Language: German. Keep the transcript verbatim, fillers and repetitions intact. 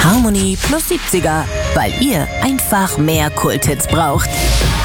Harmony plus siebziger, weil ihr einfach mehr Kulthits braucht.